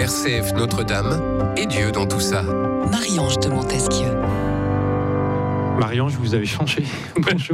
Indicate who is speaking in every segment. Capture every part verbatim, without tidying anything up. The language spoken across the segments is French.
Speaker 1: R C F Notre-Dame et Dieu dans tout ça.
Speaker 2: Marie-Ange de Montesquieu.
Speaker 3: Marie-Ange, vous avez changé. Bonjour.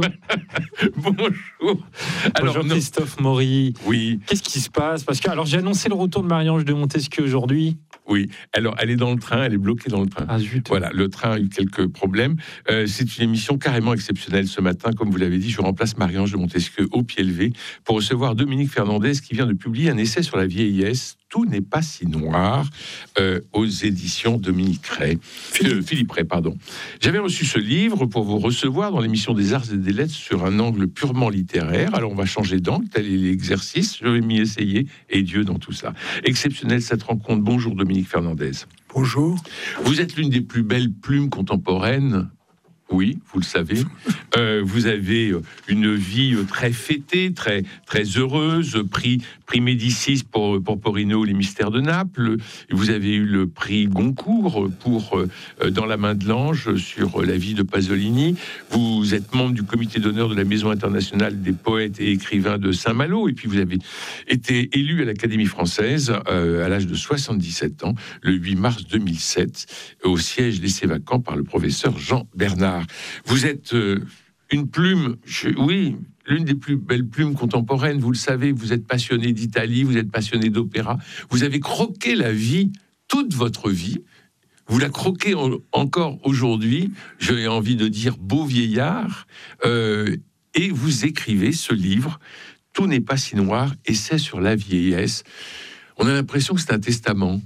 Speaker 4: Bonjour. Alors,
Speaker 3: Bonjour Christophe Maury.
Speaker 4: Oui.
Speaker 3: Qu'est-ce qui se passe? Parce que alors j'ai annoncé le retour de Marie-Ange de Montesquieu aujourd'hui.
Speaker 4: Oui. Alors, elle est dans le train, elle est bloquée dans le train.
Speaker 3: Ah zut.
Speaker 4: Voilà, le train a eu quelques problèmes. Euh, c'est une émission carrément exceptionnelle ce matin. Comme vous l'avez dit, je remplace Marie-Ange de Montesquieu au pied levé pour recevoir Dominique Fernandez qui vient de publier un essai sur la vieillesse. Tout n'est pas si noir, euh, aux éditions Dominique Ray, euh, Philippe Ray, pardon. J'avais reçu ce livre pour vous recevoir dans l'émission des Arts et des Lettres sur un angle purement littéraire. Alors on va changer d'angle, tel est l'exercice. Je vais m'y essayer et Dieu dans tout ça. Exceptionnelle cette rencontre. Bonjour Dominique Fernandez.
Speaker 5: Bonjour.
Speaker 4: Vous êtes l'une des plus belles plumes contemporaines. Oui, vous le savez. Euh, vous avez une vie très fêtée, très très heureuse. Prix prix Médicis pour pour Porino, Les Mystères de Naples. Vous avez eu le prix Goncourt pour euh, Dans la main de l'ange sur la vie de Pasolini. Vous êtes membre du comité d'honneur de la Maison internationale des poètes et écrivains de Saint-Malo. Et puis vous avez été élu à l'Académie française euh, à l'âge de soixante-dix-sept ans, le huit mars deux mille sept, au siège laissé vacant par le professeur Jean Bernard. Vous êtes euh, une plume, je, oui, l'une des plus belles plumes contemporaines, vous le savez, vous êtes passionné d'Italie, vous êtes passionné d'opéra, vous avez croqué la vie, toute votre vie, vous la croquez en, encore aujourd'hui, j'ai envie de dire beau vieillard, euh, et vous écrivez ce livre, Tout n'est pas si noir, essai sur la vieillesse. On a l'impression que c'est un testament.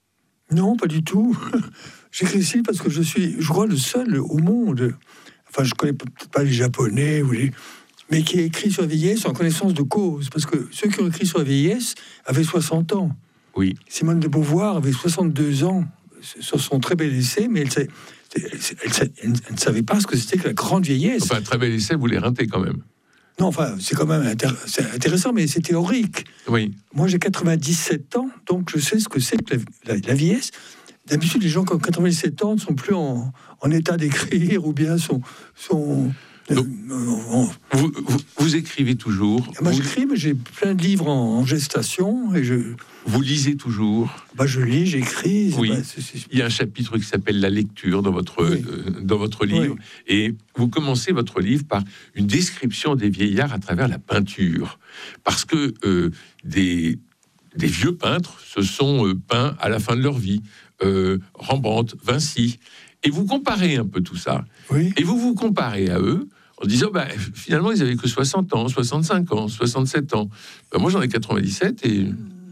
Speaker 5: Non, pas du tout. J'écris ici parce que je suis, je crois, le seul au monde, enfin, je connais peut-être pas les Japonais, ou les, mais qui a écrit sur la vieillesse en connaissance de cause. Parce que ceux qui ont écrit sur la vieillesse avaient soixante ans.
Speaker 4: Oui.
Speaker 5: Simone de Beauvoir avait soixante-deux ans sur son très bel essai, mais elle, elle, elle, elle, elle ne savait pas ce que c'était que la grande vieillesse.
Speaker 4: Enfin, un très bel essai, vous l'érintez quand même.
Speaker 5: Non, enfin, c'est quand même intér- c'est intéressant, mais c'est théorique.
Speaker 4: Oui.
Speaker 5: Moi, j'ai quatre-vingt-dix-sept ans, donc je sais ce que c'est que la, la, la vieillesse. D'habitude, les gens qui ont quatre-vingt-dix-sept ans ne sont plus en, en état d'écrire ou bien sont... sont
Speaker 4: donc,
Speaker 5: euh, en...
Speaker 4: vous, vous, vous écrivez toujours.
Speaker 5: Moi,
Speaker 4: vous...
Speaker 5: j'écris, mais j'ai plein de livres en, en gestation. Et je...
Speaker 4: Vous lisez toujours.
Speaker 5: Bah, je lis, j'écris.
Speaker 4: Oui.
Speaker 5: Bah, c'est, c'est...
Speaker 4: Il y a un chapitre qui s'appelle La lecture dans votre,
Speaker 5: oui.
Speaker 4: euh, dans votre livre.
Speaker 5: Oui.
Speaker 4: Et vous commencez votre livre par une description des vieillards à travers la peinture. Parce que euh, des, des vieux peintres se sont euh, peints à la fin de leur vie. Euh, Rembrandt, Vinci. Et vous comparez un peu tout ça.
Speaker 5: Oui.
Speaker 4: Et vous vous comparez à eux en disant, bah, finalement, ils avaient que soixante ans, soixante-cinq ans, soixante-sept ans. Ben, moi, j'en ai quatre-vingt-dix-sept et...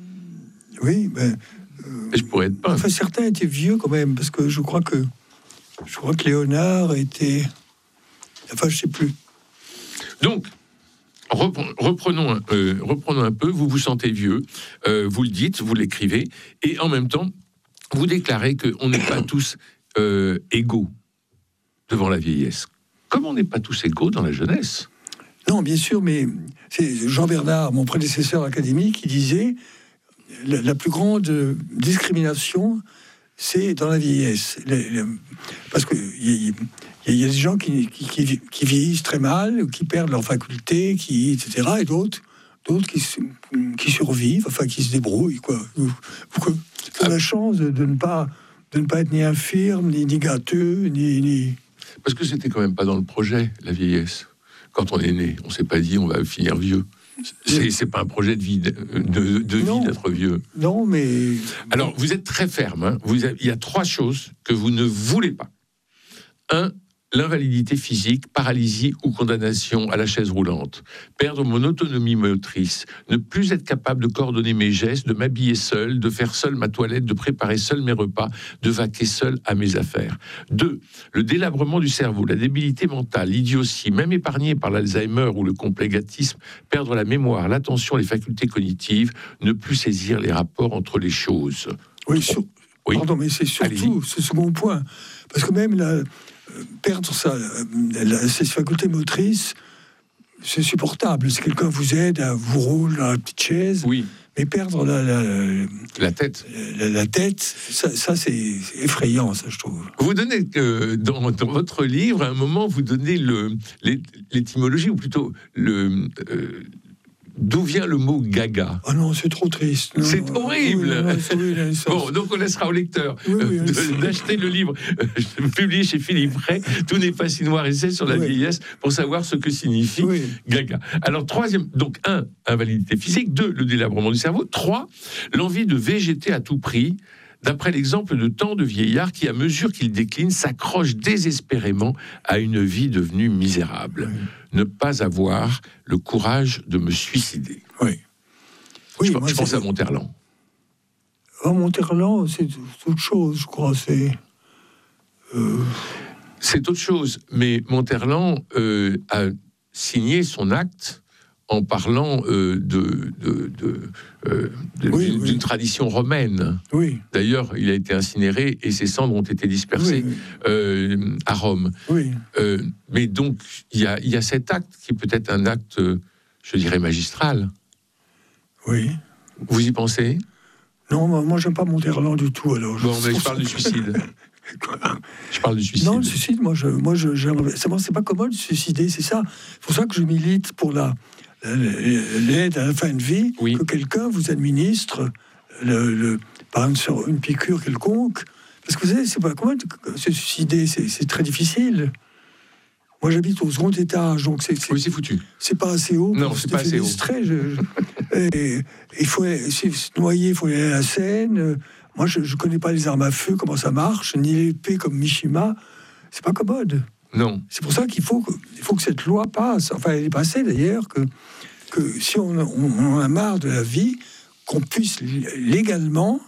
Speaker 5: Oui, ben...
Speaker 4: Euh, et je pourrais être peintre.
Speaker 5: Enfin, certains étaient vieux quand même, parce que je crois que... Je crois que Léonard était... Enfin, je sais plus.
Speaker 4: Donc, reprenons un, euh, reprenons un peu. Vous vous sentez vieux, euh, vous le dites, vous l'écrivez, et en même temps, vous déclarez qu'on n'est pas tous euh, égaux devant la vieillesse. Comme on n'est pas tous égaux dans la jeunesse.
Speaker 5: Non, bien sûr, mais c'est Jean Bernard, mon prédécesseur académique, qui disait la, la plus grande discrimination, c'est dans la vieillesse. Les, les, parce que il y, y, y a des gens qui, qui, qui, qui vieillissent très mal, qui perdent leurs facultés, qui, et cetera, et d'autres, d'autres qui, qui survivent, enfin qui se débrouillent, quoi. Vous, vous avez la chance de, de ne pas de ne pas être ni infirme, ni, ni gâteux, ni, ni...
Speaker 4: Parce que c'était quand même pas dans le projet, la vieillesse. Quand on est né, on s'est pas dit on va finir vieux. C'est, c'est pas un projet de vie, de, de, de vie d'être vieux.
Speaker 5: Non, mais...
Speaker 4: Alors, vous êtes très ferme. Hein. Vous avez, il y a trois choses que vous ne voulez pas. Un, l'invalidité physique, paralysie ou condamnation à la chaise roulante. Perdre mon autonomie motrice. Ne plus être capable de coordonner mes gestes, de m'habiller seul, de faire seul ma toilette, de préparer seul mes repas, de vaquer seul à mes affaires. Deux, le délabrement du cerveau, la débilité mentale, l'idiotie, même épargnée par l'Alzheimer ou le complégatisme, perdre la mémoire, l'attention, les facultés cognitives, ne plus saisir les rapports entre les choses.
Speaker 5: Oui, sur... oui. Pardon, mais c'est surtout Allez-y. Ce second point. Parce que même la... perdre sa, la, ses facultés motrices, c'est supportable. Si quelqu'un vous aide à vous rouler dans la petite chaise,
Speaker 4: oui.
Speaker 5: Mais perdre la, la,
Speaker 4: la tête,
Speaker 5: la, la tête, ça, ça c'est effrayant, ça je trouve.
Speaker 4: Vous donnez euh, dans, dans votre livre, à un moment, vous donnez le, l'étymologie, ou plutôt le, euh, D'où vient le mot gaga?
Speaker 5: Ah non, c'est trop triste. Non,
Speaker 4: C'est
Speaker 5: non,
Speaker 4: horrible.
Speaker 5: oui, non, c'est horrible, ça.
Speaker 4: Bon, donc on laissera au lecteur
Speaker 5: Oui, oui,
Speaker 4: euh,
Speaker 5: oui,
Speaker 4: de-
Speaker 5: c'est-
Speaker 4: d'acheter le livre euh, publié chez Philippe Ray. Tout n'est pas si noir et c'est sur la
Speaker 5: Oui.
Speaker 4: vieillesse pour savoir ce que signifie
Speaker 5: Oui.
Speaker 4: gaga. Alors, troisième, donc, un, invalidité physique, deux, le délabrement du cerveau, trois, l'envie de végéter à tout prix, d'après l'exemple de tant de vieillards qui, à mesure qu'ils déclinent, s'accrochent désespérément à une vie devenue misérable.
Speaker 5: Oui.
Speaker 4: Ne pas avoir le courage de me suicider.
Speaker 5: Oui. Oui,
Speaker 4: je
Speaker 5: moi,
Speaker 4: je pense
Speaker 5: c'est-
Speaker 4: à Monterland.
Speaker 5: Oh, Monterland, c'est autre chose, je crois. C'est. Euh,
Speaker 4: C'est autre chose, mais Monterland euh, a signé son acte en parlant euh, de, de, de, euh, de-
Speaker 5: Oui,
Speaker 4: d'une
Speaker 5: oui.
Speaker 4: d'une tradition romaine.
Speaker 5: oui,
Speaker 4: D'ailleurs, il a été incinéré et ses cendres ont été dispersées
Speaker 5: oui,
Speaker 4: euh, à Rome.
Speaker 5: oui.
Speaker 4: Euh, mais donc, il y a, il y a cet acte qui est peut-être un acte, euh, je dirais, magistral.
Speaker 5: oui.
Speaker 4: Vous y pensez?
Speaker 5: Non, moi, moi, j'aime pas Monterland du tout. Alors,
Speaker 4: Bon, mais je parle du suicide. Je parle du suicide.
Speaker 5: Non, le suicide, moi, je, moi, je, j'aimerais- c'est, bon, c'est pas commode de se suicider, c'est ça. C'est pour ça que je milite pour la, la- l'aide à la fin de vie,
Speaker 4: Oui.
Speaker 5: que quelqu'un vous administre, le, le- par exemple, sur une piqûre quelconque. Parce que vous savez, c'est pas commode de se suicider, c'est, c'est très difficile. Moi, j'habite au second étage, donc c'est, c'est,
Speaker 4: Oui, c'est foutu.
Speaker 5: c'est pas assez haut.
Speaker 4: Non,
Speaker 5: pour
Speaker 4: c'est
Speaker 5: se
Speaker 4: pas assez haut.
Speaker 5: défenestrer. Je- je- et il faut si se noyer, il faut aller à la Seine. Moi, je ne connais pas les armes à feu, comment ça marche, ni l'épée comme Mishima. C'est pas commode.
Speaker 4: Non.
Speaker 5: C'est pour ça qu'il faut que, il faut que cette loi passe. Enfin, elle est passée d'ailleurs, que, que si on, on- on en a marre de la vie, qu'on puisse légalement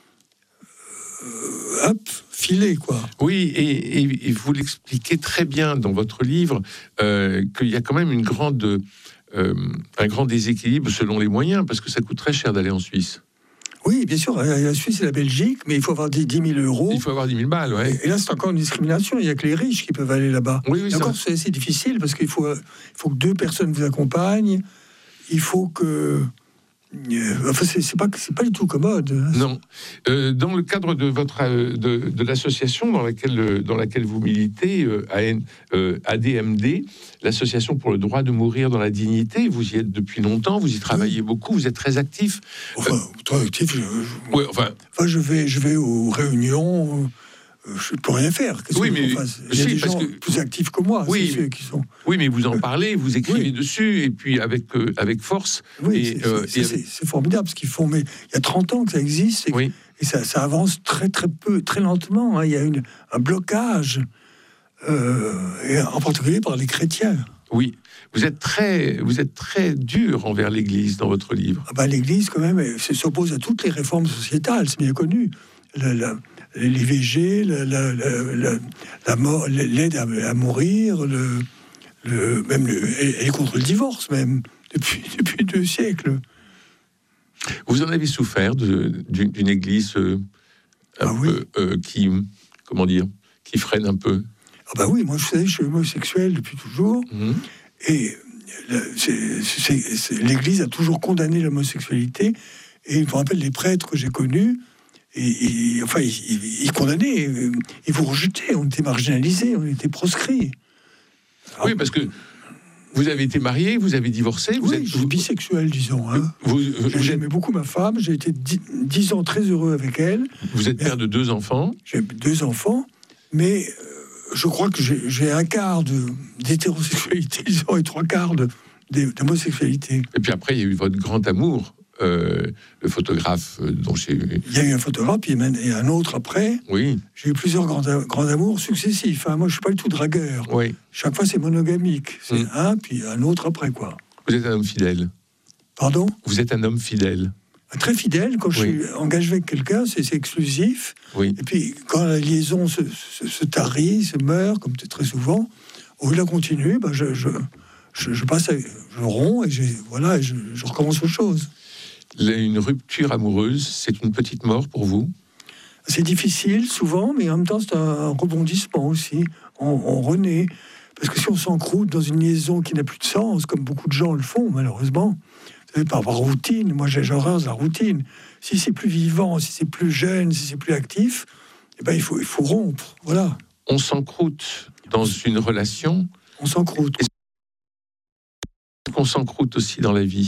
Speaker 5: euh, hop, filer, quoi.
Speaker 4: Oui, et, et- et vous l'expliquez très bien dans votre livre, euh, qu'il y a quand même une grande, euh, un grand déséquilibre selon les moyens, parce que ça coûte très cher d'aller en Suisse.
Speaker 5: Oui, bien sûr, la Suisse et la Belgique, mais il faut avoir dix mille euros.
Speaker 4: Il faut avoir dix mille balles, ouais.
Speaker 5: Et là, c'est encore une discrimination. Il n'y a que les riches qui peuvent aller là-bas.
Speaker 4: Oui, oui,
Speaker 5: Et
Speaker 4: ça
Speaker 5: encore,
Speaker 4: va.
Speaker 5: c'est assez difficile parce qu'il faut, il faut que deux personnes vous accompagnent. Il faut que. euh, Enfin, c'est c'est pas, c'est pas du tout commode.
Speaker 4: Non. Euh, dans le cadre de votre euh, de, de l'association dans laquelle euh, dans laquelle vous militez, euh, A N euh, A D M D, l'association pour le droit de mourir dans la dignité, vous y êtes depuis longtemps, vous y travaillez beaucoup, vous êtes très actif.
Speaker 5: Enfin, très actif. Je, je-
Speaker 4: Ouais, enfin,
Speaker 5: enfin, je vais, je vais aux réunions. euh, Je ne peux rien faire. Qu'est-ce
Speaker 4: Oui,
Speaker 5: que
Speaker 4: mais-
Speaker 5: je fasse Il y a
Speaker 4: si,
Speaker 5: des
Speaker 4: parce
Speaker 5: gens
Speaker 4: que-
Speaker 5: plus actifs que moi.
Speaker 4: Oui,
Speaker 5: c'est ceux qui sont.
Speaker 4: oui, mais vous en parlez, vous écrivez
Speaker 5: Oui.
Speaker 4: dessus, et puis avec euh, avec force.
Speaker 5: Oui,
Speaker 4: Et,
Speaker 5: c'est,
Speaker 4: euh,
Speaker 5: c'est-
Speaker 4: et-
Speaker 5: c'est- c'est formidable ce qu'ils font. Mais il y a trente ans que ça existe. Et
Speaker 4: Oui.
Speaker 5: Et ça, ça avance très très peu, très lentement. hein. Il y a une, un blocage, euh, et en particulier par les chrétiens.
Speaker 4: Oui, vous êtes très, vous êtes très dur envers l'Église dans votre livre.
Speaker 5: Ah ben, L'Église, quand même, elle s'oppose à toutes les réformes sociétales, c'est bien connu. La- la- L'I V G, la, la, la, la- la mort- l'aide à, à mourir, le, le, même le, elle est contre le divorce, même, depuis, depuis deux siècles.
Speaker 4: Vous en avez souffert de- d'une d'une Église euh, un
Speaker 5: Ah oui.
Speaker 4: peu euh, qui, comment dire, qui freine un peu.
Speaker 5: Ah ben oui, moi, je, sais, je suis homosexuel depuis toujours.
Speaker 4: Mhm.
Speaker 5: Et le- c'est- c'est- c'est- l'Église a toujours condamné l'homosexualité. Et je me rappelle les prêtres que j'ai connus, et, et- enfin, ils, ils- ils condamnaient, euh, ils vous rejetaient, on était marginalisés, on était proscrits.
Speaker 4: Oui, parce que vous avez été marié, vous avez divorcé, vous
Speaker 5: Oui,
Speaker 4: êtes
Speaker 5: je suis bisexuel, disons. Hein.
Speaker 4: vous,
Speaker 5: J'ai-
Speaker 4: vous êtes,
Speaker 5: J'aimais beaucoup ma femme, j'ai été dix, dix ans très heureux avec elle,
Speaker 4: vous êtes père de deux enfants.
Speaker 5: j'ai deux enfants, mais euh, je crois que j'ai j'ai un quart de- d'hétérosexualité, disons, et trois quarts de- de- d'homosexualité.
Speaker 4: Et puis après, il y a eu votre grand amour, euh, le photographe euh, dont j'ai.
Speaker 5: Il y a eu un photographe, puis il y a même- et un autre après.
Speaker 4: Oui,
Speaker 5: J'ai eu plusieurs grands, grands amours successifs. hein. Moi, je suis pas du tout dragueur.
Speaker 4: oui.
Speaker 5: Chaque fois, c'est monogamique. C'est
Speaker 4: Mm.
Speaker 5: un, puis un autre après, quoi.
Speaker 4: Vous êtes un homme fidèle.
Speaker 5: Pardon?
Speaker 4: Vous êtes un homme fidèle.
Speaker 5: Très fidèle. Quand je
Speaker 4: Oui.
Speaker 5: suis engagé avec quelqu'un, c'est c'est exclusif.
Speaker 4: Oui.
Speaker 5: Et puis, quand la liaison se, se, se tarit, se meurt, comme c'est très souvent, au lieu de la continuer, ben je, je, je, je passe, à, je romps et, j'ai- voilà, et je, je recommence autre chose.
Speaker 4: La- Une rupture amoureuse, c'est une petite mort pour vous.
Speaker 5: C'est difficile souvent, mais en même temps, c'est un rebondissement aussi. On, on renaît. Parce que si on s'encroute dans une liaison qui n'a plus de sens, comme beaucoup de gens le font, malheureusement, vous savez, par, par routine, moi j'ai j'ai horreur de la routine. Si c'est plus vivant, si c'est plus jeune, si c'est plus actif, eh ben, il, faut, il faut rompre. Voilà,
Speaker 4: On s'encroute dans une relation,
Speaker 5: on s'encroute.
Speaker 4: qu'on s'encroute aussi dans la vie.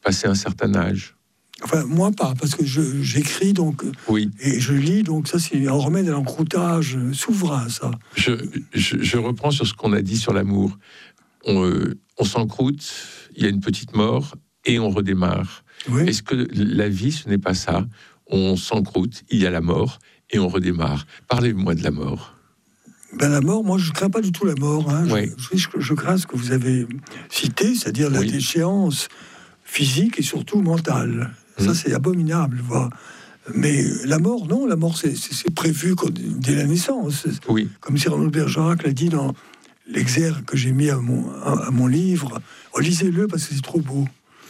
Speaker 4: passé un certain âge.
Speaker 5: Enfin, moi pas, parce que je, j'écris donc,
Speaker 4: Oui.
Speaker 5: et je lis, donc ça c'est un remède à l'encroutage souverain, ça.
Speaker 4: Je, je, je reprends sur ce qu'on a dit sur l'amour. On, euh, on s'encroute, il y a une petite mort, et on redémarre.
Speaker 5: Oui.
Speaker 4: Est-ce que la vie, ce n'est pas ça? On s'encroute, il y a la mort, et on redémarre. Parlez-moi de la mort.
Speaker 5: Ben, la mort, moi je ne crains pas du tout la mort. Hein.
Speaker 4: Oui.
Speaker 5: Je, je, je crains ce que vous avez cité, c'est-à-dire la
Speaker 4: Oui.
Speaker 5: déchéance physique et surtout mentale. Ça,
Speaker 4: Mmh.
Speaker 5: c'est abominable. Voilà. Mais la mort, non, la mort, c'est, c'est, c'est prévu quand- dès la naissance.
Speaker 4: Oui.
Speaker 5: Comme Cyrano de Bergerac l'a dit dans l'exergue que j'ai mis à mon, à, à mon livre. Oh, lisez-le parce que c'est trop beau.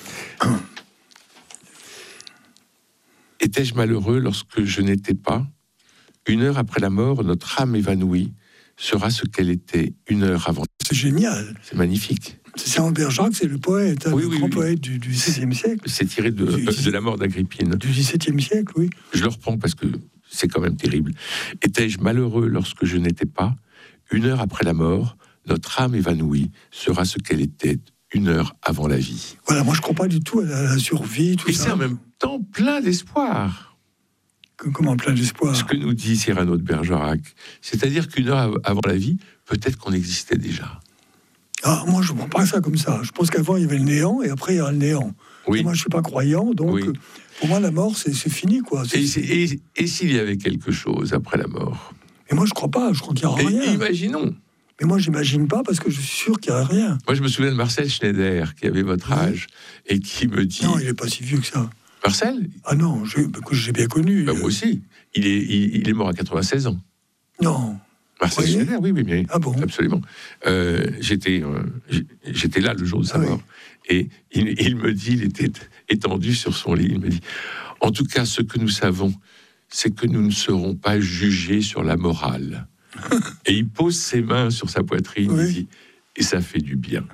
Speaker 4: Étais-je malheureux lorsque je n'étais pas? Une heure après la mort, notre âme évanouie sera ce qu'elle était une heure avant.
Speaker 5: C'est génial.
Speaker 4: C'est magnifique.
Speaker 5: C'est Cyrano de Bergerac, c'est le poète, hein,
Speaker 4: Oui,
Speaker 5: le
Speaker 4: oui,
Speaker 5: grand
Speaker 4: oui.
Speaker 5: poète du, du seizième siècle,
Speaker 4: C'est tiré de,
Speaker 5: Du-
Speaker 4: de la mort d'Agrippine.
Speaker 5: du dix-septième siècle, oui.
Speaker 4: Je le reprends parce que c'est quand même terrible. Étais-je malheureux lorsque je n'étais pas? Une heure après la mort, notre âme évanouie sera ce qu'elle était une heure avant la vie.
Speaker 5: Voilà, moi je crois pas du tout à la, à la survie, tout
Speaker 4: Et
Speaker 5: ça.
Speaker 4: c'est en même temps plein d'espoir,
Speaker 5: Que- Comment plein d'espoir.
Speaker 4: ce que nous dit Cyrano de Bergerac. C'est-à-dire qu'une heure av- avant la vie, peut-être qu'on existait déjà.
Speaker 5: Ah, moi je ne prends pas ça comme ça. Je pense qu'avant il y avait le néant et après il y aura le néant.
Speaker 4: Oui.
Speaker 5: Et moi je suis pas croyant, donc
Speaker 4: Oui.
Speaker 5: euh, pour moi la mort c'est, c'est fini quoi. C'est-
Speaker 4: Et, c'est- et- et s'il y avait quelque chose après la mort?
Speaker 5: Et moi je crois pas, je crois qu'il y aura
Speaker 4: Et
Speaker 5: rien.
Speaker 4: imaginons.
Speaker 5: Mais moi j'imagine pas parce que je suis sûr qu'il y aura rien.
Speaker 4: Moi, je me souviens de Marcel Schneider, qui avait votre
Speaker 5: Oui.
Speaker 4: âge, et qui me dit...
Speaker 5: Non, il est pas si vieux que ça.
Speaker 4: Marcel,
Speaker 5: Ah non, je, que j'ai bien connu.
Speaker 4: bah, moi aussi, il est, il, il est mort à quatre-vingt-seize ans.
Speaker 5: Non.
Speaker 4: Marcel
Speaker 5: Oui.
Speaker 4: Schneider, oui, oui, mais
Speaker 5: Ah bon.
Speaker 4: absolument. Euh, j'étais, euh, j'- j'étais là le jour de sa
Speaker 5: Ah oui.
Speaker 4: mort. Et il, il me dit, il était étendu sur son lit, il me dit, en tout cas, ce que nous savons, c'est que nous ne serons pas jugés sur la morale. Et il pose ses mains sur sa poitrine,
Speaker 5: Oui.
Speaker 4: il dit, et ça fait du bien.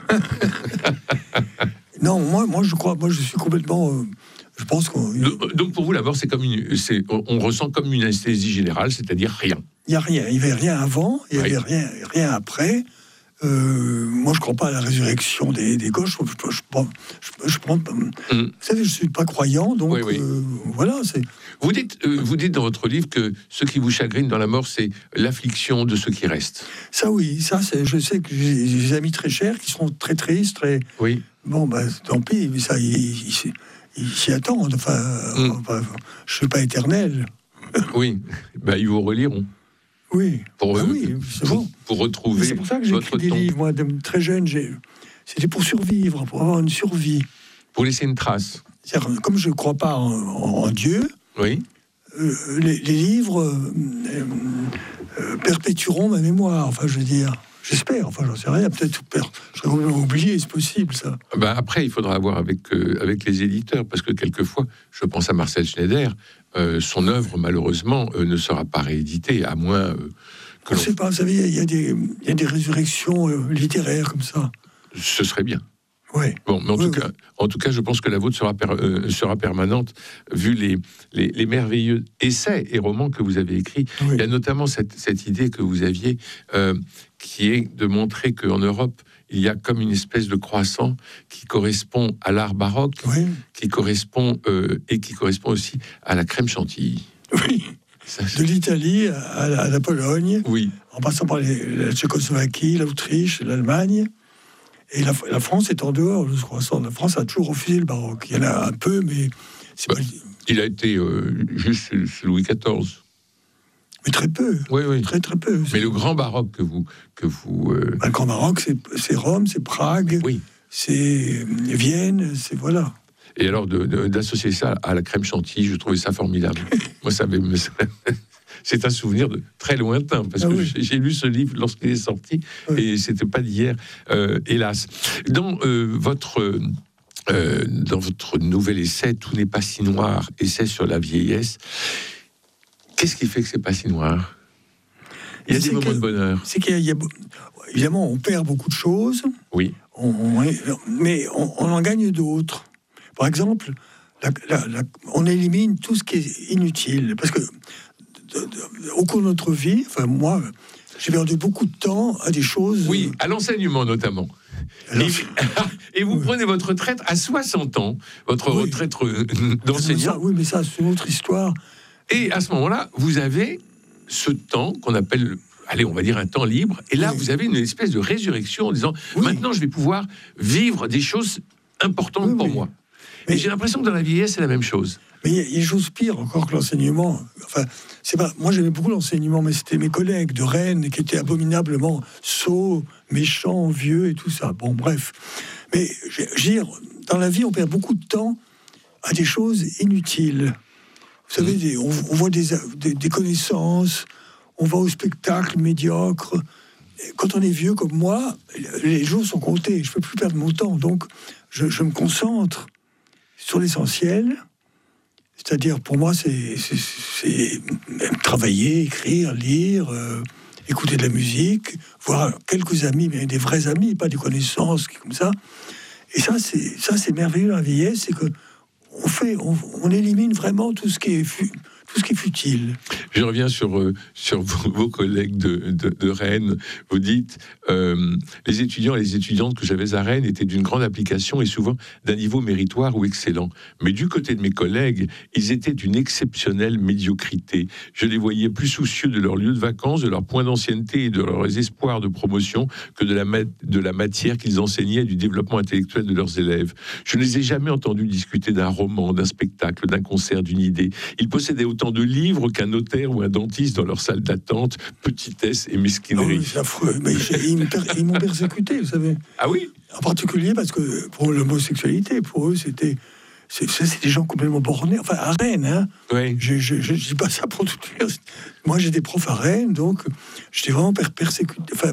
Speaker 5: Non, moi, moi je crois, moi je suis complètement. euh, je pense qu'on.
Speaker 4: Donc, donc pour vous, la mort, c'est comme une, c'est, on, on ressent comme une anesthésie générale, c'est-à-dire rien.
Speaker 5: Il n'y a rien. Il n'y avait rien avant, il n'y avait
Speaker 4: Oui.
Speaker 5: rien, rien après. Euh, moi, je ne crois pas à la résurrection des, des gauches. Je, je, je, prends- je, je prends-
Speaker 4: Mm.
Speaker 5: Vous savez, je ne suis pas croyant, donc
Speaker 4: Oui, oui.
Speaker 5: euh, voilà. C'est,
Speaker 4: Vous dites, euh, vous dites dans votre livre que ce qui vous chagrine dans la mort, c'est l'affliction de ceux qui restent.
Speaker 5: ça, oui, ça, c'est, je sais que j'ai j'ai des amis très chers qui sont très tristes. Très,
Speaker 4: Oui.
Speaker 5: bon, ben, tant pis, mais ça, ils, ils, ils s'y attendent. Enfin,
Speaker 4: Mm.
Speaker 5: enfin, je ne suis pas éternel.
Speaker 4: Oui. Ben, ils vous reliront
Speaker 5: Oui,
Speaker 4: pour,
Speaker 5: Ah
Speaker 4: euh,
Speaker 5: oui, c'est
Speaker 4: pour,
Speaker 5: bon.
Speaker 4: pour
Speaker 5: Mais
Speaker 4: retrouver
Speaker 5: c'est pour ça que j'ai
Speaker 4: votre
Speaker 5: écrit des
Speaker 4: ton,
Speaker 5: livres. Moi, de très jeune, j'ai... c'était pour survivre, pour avoir une survie.
Speaker 4: pour laisser une trace.
Speaker 5: C'est-à-dire, comme je ne crois pas en, en- en Dieu,
Speaker 4: Oui.
Speaker 5: euh, les, les livres euh, euh, perpétueront ma mémoire. Enfin, je veux dire, j'espère. Enfin, j'en sais rien. Peut-être per... je serais complètement oublié, c'est possible, ça.
Speaker 4: Ben, après, il faudra voir avec, euh, avec les éditeurs, parce que quelquefois, je pense à Marcel Schneider, euh, son œuvre, malheureusement, euh, ne sera pas rééditée, à moins euh, que
Speaker 5: On ne
Speaker 4: l'on...
Speaker 5: sait pas, vous savez, il y, a des- il y a des résurrections euh, littéraires comme ça.
Speaker 4: Ce serait bien.
Speaker 5: Ouais.
Speaker 4: Bon, mais en,
Speaker 5: Oui,
Speaker 4: tout
Speaker 5: oui.
Speaker 4: cas, en tout cas, je pense que la vôtre sera, per- euh, sera permanente, vu les, les, les merveilleux essais et romans que vous avez écrits.
Speaker 5: Oui.
Speaker 4: Il y a notamment cette, cette idée que vous aviez, euh, qui est de montrer qu'en Europe, il y a comme une espèce de croissant qui correspond à l'art baroque,
Speaker 5: Oui.
Speaker 4: qui correspond euh, et qui correspond aussi à la crème chantilly.
Speaker 5: Oui.
Speaker 4: Ça,
Speaker 5: De l'Italie à la, à la Pologne,
Speaker 4: oui,
Speaker 5: en passant par les- la Tchécoslovaquie, l'Autriche, l'Allemagne. Et la, la France est en dehors de ce croissant. La France a toujours refusé le baroque. Il y en a un peu, mais c'est
Speaker 4: Bah.
Speaker 5: pas-
Speaker 4: il a été euh, juste sous- sous Louis quatorze.
Speaker 5: mais très peu.
Speaker 4: Oui, oui.
Speaker 5: Très, très peu.
Speaker 4: Mais le grand baroque que vous, que vous, euh,
Speaker 5: Bah, le Grand Baroque, c'est, c'est Rome, c'est Prague,
Speaker 4: oui.
Speaker 5: c'est Vienne, c'est voilà.
Speaker 4: Et alors, de- de- d'associer ça à la crème chantilly, je trouvais ça formidable. Moi, ça avait- c'est un souvenir de très lointain, parce
Speaker 5: Ah
Speaker 4: que
Speaker 5: oui.
Speaker 4: j'ai- j'ai lu ce livre lorsqu'il est sorti,
Speaker 5: Oui.
Speaker 4: et c'était pas d'hier, euh, hélas. Dans euh, votre... euh, dans votre nouvel essai, Tout n'est pas si noir, essai sur la vieillesse, qu'est-ce qui fait que c'est pas si noir? Il y a
Speaker 5: Mais
Speaker 4: des
Speaker 5: c'est
Speaker 4: moments
Speaker 5: que-
Speaker 4: de bonheur.
Speaker 5: C'est qu'il y a, il y a- évidemment, on perd beaucoup de choses,
Speaker 4: Oui,
Speaker 5: on- on- mais on, on en gagne d'autres. Par exemple, la- la- la- on élimine tout ce qui est inutile, parce que de- de- au cours de notre vie, enfin moi, j'ai perdu beaucoup de temps à des choses.
Speaker 4: oui, à l'enseignement notamment.
Speaker 5: Alors,
Speaker 4: et, et vous prenez votre retraite à soixante ans, votre
Speaker 5: Oui.
Speaker 4: retraite euh,
Speaker 5: ça,
Speaker 4: d'enseignant.
Speaker 5: oui, mais ça, c'est une autre histoire.
Speaker 4: Et à ce moment-là, vous avez ce temps qu'on appelle, allez, on va dire un temps libre. Et là,
Speaker 5: Oui.
Speaker 4: vous avez une espèce de résurrection en disant,
Speaker 5: Oui.
Speaker 4: maintenant, je vais pouvoir vivre des choses importantes
Speaker 5: Oui,
Speaker 4: pour
Speaker 5: oui.
Speaker 4: moi.
Speaker 5: Mais-
Speaker 4: Et j'ai l'impression que dans la vieillesse, c'est la même chose.
Speaker 5: Mais il y, a- il y a des choses pires encore que l'enseignement. Enfin, c'est pas. Moi, j'aimais beaucoup l'enseignement, mais c'était mes collègues de Rennes qui étaient abominablement sots, méchants, vieux et tout ça. Bon, bref. Mais je je veux dire, dans la vie, on perd beaucoup de temps à des choses inutiles. Vous savez, des- on, on voit des, des, des connaissances, on va au spectacle médiocre. Et quand on est vieux comme moi, les jours sont comptés. Je ne peux plus perdre mon temps. Donc, je, je me concentre sur l'essentiel. C'est-à-dire, pour moi, c'est, c'est, c'est même travailler, écrire, lire, euh, écouter de la musique, voir quelques amis, mais des vrais amis, pas des connaissances qui- comme ça. Et ça, c'est, ça, c'est merveilleux dans la vieillesse, c'est que on fait, on, on élimine vraiment tout ce qui est, fu- tout ce qui est futile.
Speaker 4: Je reviens sur, euh, sur vos, vos collègues de, de, de Rennes. Vous dites, euh, les étudiants et les étudiantes que j'avais à Rennes étaient d'une grande application et souvent d'un niveau méritoire ou excellent. Mais du côté de mes collègues, ils étaient d'une exceptionnelle médiocrité. Je les voyais plus soucieux de leur lieu de vacances, de leur point d'ancienneté et de leurs espoirs de promotion que de la, ma- de la matière qu'ils enseignaient et du développement intellectuel de leurs élèves. Je ne les ai jamais entendus discuter d'un roman, d'un spectacle, d'un concert, d'une idée. Ils possédaient autant de livres qu'un notaire ou un dentiste dans leur salle d'attente, petitesse et
Speaker 5: Non,
Speaker 4: mesquinerie.
Speaker 5: mais c'est affreux. Mais j'ai- ils, me per- ils m'ont persécuté, vous savez.
Speaker 4: Ah oui?
Speaker 5: En particulier parce que pour l'homosexualité, pour eux, c'était. C'est, c'est c'est des gens complètement bornés. Enfin, à Rennes, hein.
Speaker 4: Oui.
Speaker 5: Je ne dis pas ça pour tout dire. Moi, j'étais prof à Rennes, donc j'étais vraiment per- persécuté, enfin,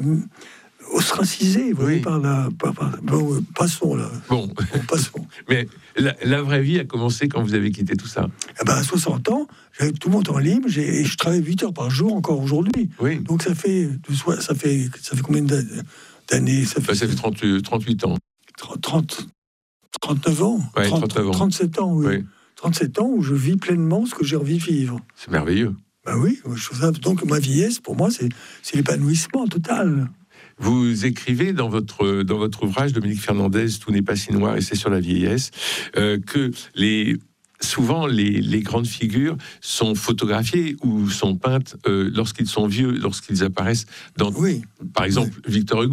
Speaker 5: ostracisé, vous voyez,
Speaker 4: Oui.
Speaker 5: par la. Par, par- bon, euh, passons là.
Speaker 4: Bon,
Speaker 5: Bon, passons.
Speaker 4: mais la, la vraie vie a commencé quand vous avez quitté tout ça.
Speaker 5: Eh ben, à soixante ans, j'avais tout mon temps libre, j'ai, et je travaille huit heures par jour encore aujourd'hui.
Speaker 4: Oui.
Speaker 5: Donc ça fait, de soi- ça fait, ça fait combien d'a- d'années? Ça fait,
Speaker 4: Bah, ça fait trente, trente-huit ans.
Speaker 5: trente, trente-neuf ans.
Speaker 4: Ouais,
Speaker 5: trente,
Speaker 4: trente-neuf ans.
Speaker 5: trente-sept ans, oui.
Speaker 4: Oui.
Speaker 5: trente-sept ans où je vis pleinement ce que j'ai envie de vivre.
Speaker 4: C'est merveilleux.
Speaker 5: Ben oui, je trouve ça- donc ma vieillesse, pour moi, c'est, c'est l'épanouissement total.
Speaker 4: Vous écrivez dans votre, dans votre ouvrage, Dominique Fernandez, Tout n'est pas si noir et c'est sur la vieillesse, euh, que les, souvent les, les grandes figures sont photographiées ou sont peintes euh, lorsqu'ils sont vieux, lorsqu'ils apparaissent dans,
Speaker 5: Oui.
Speaker 4: par exemple, Victor Hugo.